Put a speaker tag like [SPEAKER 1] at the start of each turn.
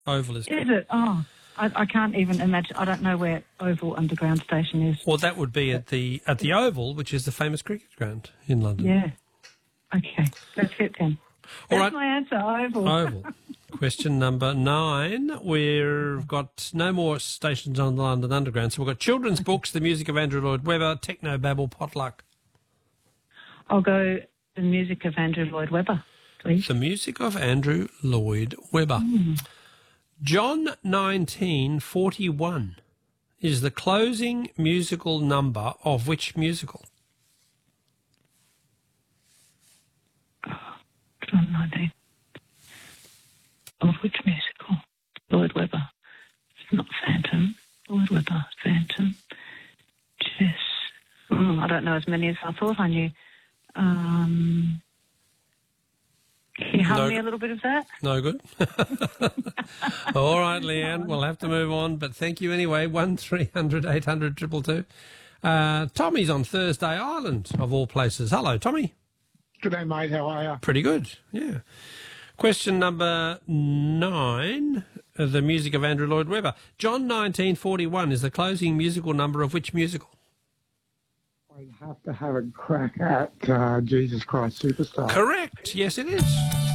[SPEAKER 1] Oval is correct.
[SPEAKER 2] Is it? Oh, I can't even imagine. I don't know where Oval Underground Station is.
[SPEAKER 1] Well, that would be at the Oval, which is the famous cricket ground in London.
[SPEAKER 2] Yeah. Okay, that's it then.
[SPEAKER 1] All
[SPEAKER 2] That's
[SPEAKER 1] right.
[SPEAKER 2] my answer, Oval.
[SPEAKER 1] Oval. Question number 9. We've got no more stations on the London Underground, so we've got children's books, the music of Andrew Lloyd Webber, Techno Babble, Potluck.
[SPEAKER 2] I'll go the music of Andrew Lloyd Webber, please.
[SPEAKER 1] The music of Andrew Lloyd Webber. John 1941 is the closing musical number of which musical?
[SPEAKER 2] John 19. Of which musical? Lloyd Webber. It's not Phantom. Lloyd Webber, Phantom. Jess. I don't know as many as I thought I knew. Can you hum me a little bit of that?
[SPEAKER 1] No good. All right, Leanne, we'll have to move on, but thank you anyway. 1300 800 222. Tommy's on Thursday Island, of all places. Hello, Tommy.
[SPEAKER 3] G'day, mate. How are you?
[SPEAKER 1] Pretty good, yeah. Question number 9, the music of Andrew Lloyd Webber. John 1941 is the closing musical number of which musical?
[SPEAKER 3] I'd have to have a crack at Jesus Christ Superstar.
[SPEAKER 1] Correct. Yes, it is.